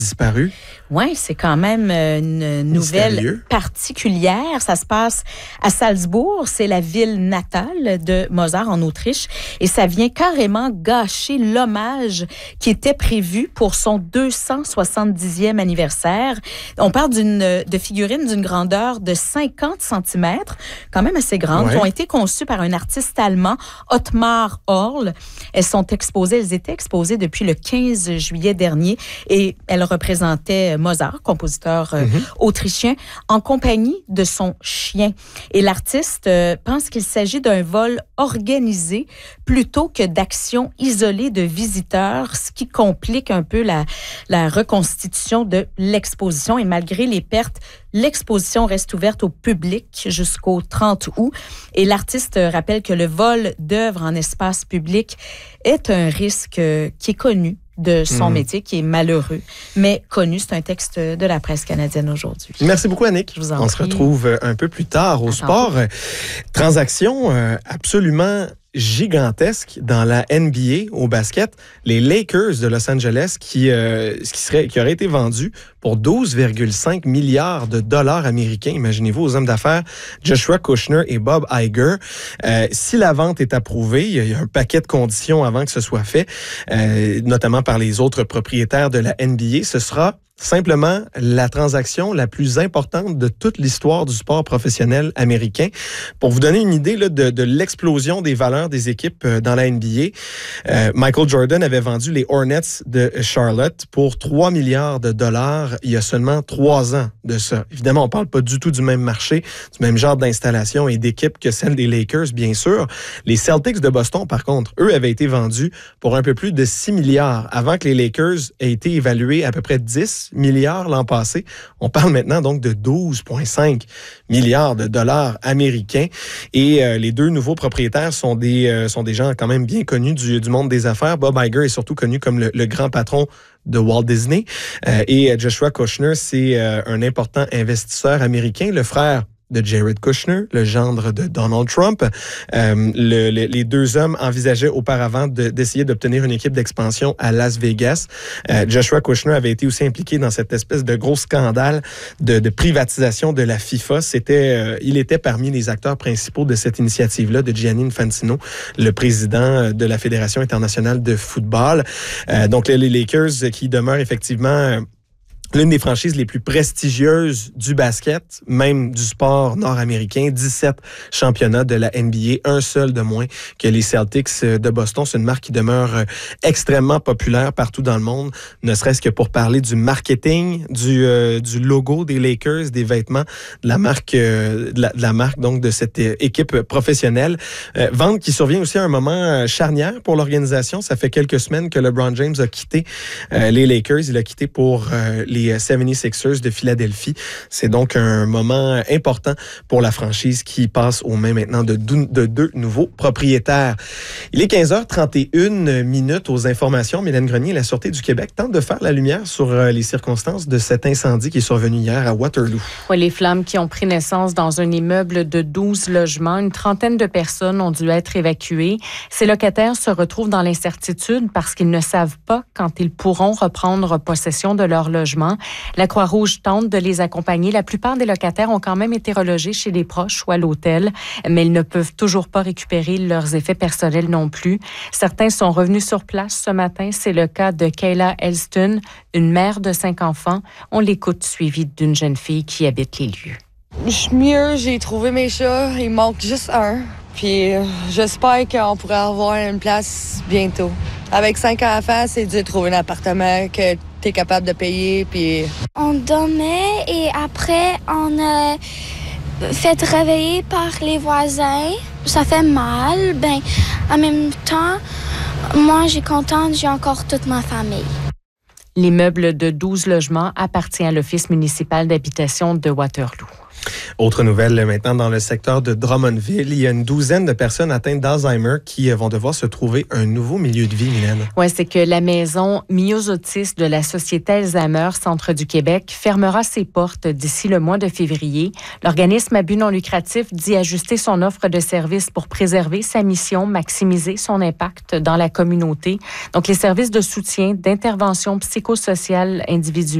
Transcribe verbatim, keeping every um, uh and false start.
disparu. Oui, c'est quand même une nouvelle Mystérieux. particulière. Ça se passe à Salzbourg. C'est la ville natale de Mozart en Autriche. Et ça vient carrément gâcher l'hommage qui était prévu pour son deux cent soixante-dixième anniversaire. On parle d'une, de figurines d'une grandeur de cinquante centimètres, quand même assez grandes, ouais. qui ont été conçues par un artiste allemand, Ottmar Horl. Elles sont exposées, elles étaient exposées depuis le quinze juillet dernier et elles représentaient Mozart, compositeur euh, mm-hmm. autrichien, en compagnie de son chien. Et l'artiste euh, pense qu'il s'agit d'un vol organisé plutôt que d'actions isolées de visiteurs, ce qui complique un peu la, la reconstitution de l'exposition. Et malgré les pertes, l'exposition reste ouverte au public jusqu'au trente août. Et l'artiste rappelle que le vol d'œuvres en espace public est un risque euh, qui est connu de son mmh. métier, qui est malheureux, mais connu. C'est un texte de la presse canadienne aujourd'hui. Merci beaucoup, Annick. Je vous en On prie. se retrouve un peu plus tard au Attends. sport. Transaction euh, absolument gigantesque dans la N B A au basket. Les Lakers de Los Angeles qui, euh, qui, serait, qui auraient été vendus pour douze virgule cinq milliards de dollars américains. Imaginez-vous aux hommes d'affaires Joshua Kushner et Bob Iger. Euh, si la vente est approuvée, il y a un paquet de conditions avant que ce soit fait, euh, notamment par les autres propriétaires de la N B A. Ce sera simplement la transaction la plus importante de toute l'histoire du sport professionnel américain. Pour vous donner une idée là, de, de l'explosion des valeurs des équipes dans la N B A, euh, Michael Jordan avait vendu les Hornets de Charlotte pour trois milliards de dollars il y a seulement trois ans de ça. Évidemment, on ne parle pas du tout du même marché, du même genre d'installation et d'équipe que celle des Lakers, bien sûr. Les Celtics de Boston, par contre, eux avaient été vendus pour un peu plus de six milliards avant que les Lakers aient été évalués à peu près dix milliards l'an passé. On parle maintenant donc de douze virgule cinq milliards de dollars américains. Et euh, les deux nouveaux propriétaires sont des, euh, sont des gens quand même bien connus du, du monde des affaires. Bob Iger est surtout connu comme le, le grand patron de Walt Disney. Euh, et Joshua Kushner, c'est euh, un important investisseur américain, le frère de Jared Kushner, le gendre de Donald Trump. Euh, le, le, les deux hommes envisageaient auparavant de, d'essayer d'obtenir une équipe d'expansion à Las Vegas. Euh, Joshua Kushner avait été aussi impliqué dans cette espèce de gros scandale de, de privatisation de la FIFA. C'était, euh, il était parmi les acteurs principaux de cette initiative-là de Gianni Infantino, le président de la Fédération internationale de football. Euh, donc les, les Lakers qui demeurent effectivement l'une des franchises les plus prestigieuses du basket, même du sport nord-américain. dix-sept championnats de la N B A, un seul de moins que les Celtics de Boston. C'est une marque qui demeure extrêmement populaire partout dans le monde, ne serait-ce que pour parler du marketing, du, euh, du logo des Lakers, des vêtements, de la marque, euh, de, la, de la marque donc de cette équipe professionnelle. Euh, vente qui survient aussi à un moment charnière pour l'organisation. Ça fait quelques semaines que LeBron James a quitté euh, les Lakers. Il a quitté pour euh, les les soixante-sixers de Philadelphie. C'est donc un moment important pour la franchise qui passe aux mains maintenant de deux, de deux nouveaux propriétaires. Il est quinze heures trente et une minutes aux informations. Mylène Grenier, la Sûreté du Québec, tente de faire la lumière sur les circonstances de cet incendie qui est survenu hier à Waterloo. Oui, les flammes qui ont pris naissance dans un immeuble de douze logements. Une trentaine de personnes ont dû être évacuées. Ces locataires se retrouvent dans l'incertitude parce qu'ils ne savent pas quand ils pourront reprendre possession de leur logement. La Croix-Rouge tente de les accompagner. La plupart des locataires ont quand même été relogés chez des proches ou à l'hôtel, mais ils ne peuvent toujours pas récupérer leurs effets personnels non plus. Certains sont revenus sur place ce matin. C'est le cas de Kayla Elston, une mère de cinq enfants. On l'écoute suivie d'une jeune fille qui habite les lieux. Mieux, j'ai trouvé mes chats. Il manque juste un. Puis j'espère qu'on pourrait avoir une place bientôt. Avec cinq enfants, c'est dur de trouver un appartement que tu es capable de payer. Puis... On dormait et après, on a fait réveiller par les voisins. Ça fait mal. Ben, en même temps, moi, j'ai contente, j'ai encore toute ma famille. L'immeuble de douze logements appartient à l'Office municipal d'habitation de Waterloo. Autre nouvelle maintenant dans le secteur de Drummondville, il y a une douzaine de personnes atteintes d'Alzheimer qui vont devoir se trouver un nouveau milieu de vie, Mylène. Oui, c'est que la maison Myosotis de la Société Alzheimer Centre du Québec fermera ses portes d'ici le mois de février. L'organisme à but non lucratif dit ajuster son offre de services pour préserver sa mission, maximiser son impact dans la communauté. Donc, les services de soutien, d'intervention psychosociale individuelle